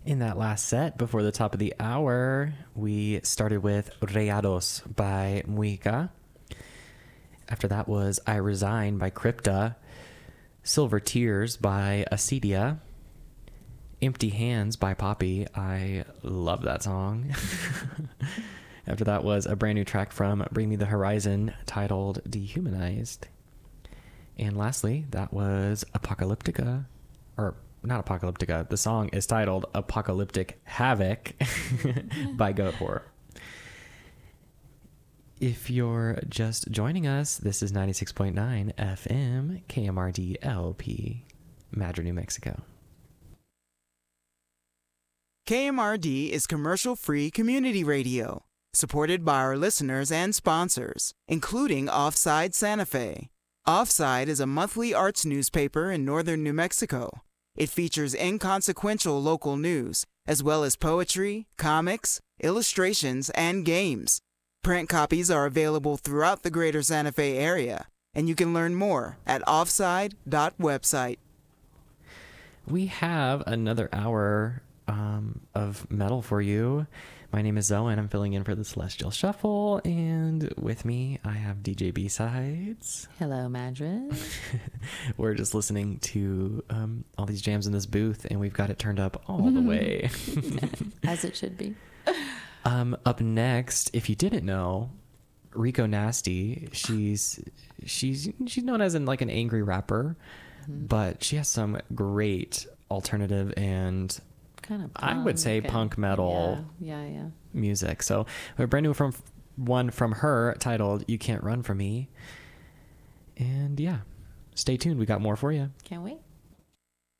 In that last set before the top of the hour, we started with Rayados by Muica. After that was I Resign by Crypta, Silver Tears by Acedia, Empty Hands by Poppy. I love that song. After that was a brand new track from Bring Me the Horizon titled Dehumanized. And lastly, that was Apocalyptica, or not Apocalyptica. The song is titled Apocalyptic Havoc by Goat Horror. If you're just joining us, this is 96.9 FM KMRD LP, Madrid, New Mexico. KMRD is commercial-free community radio, supported by our listeners and sponsors, including Offside Santa Fe. Offside is a monthly arts newspaper in northern New Mexico. It features inconsequential local news, as well as poetry, comics, illustrations, and games. Print copies are available throughout the greater Santa Fe area, and you can learn more at offside.website. We have another hour of metal for you. My name is Zoe, and I'm filling in for the Celestial Shuffle, and with me I have DJ B-Sides. Hello, Madrid. We're just listening to all these jams in this booth, and we've got it turned up all the way. As it should be. Up next, if you didn't know, Rico Nasty, she's known as an angry rapper, but she has some great alternative and kind of I would say punk metal yeah music. So we have a brand new one from her titled You Can't Run From Me. And yeah, stay tuned. We got more for you. Can't wait.